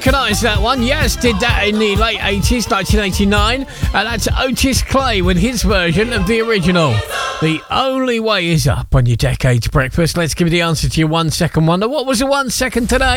recognise that one. Yes, did that in the late 80s, 1989. And that's Otis Clay with his version of the original. The only way is up on your Decades Breakfast. Let's give you the answer to your 1 second wonder. What was the 1 second today?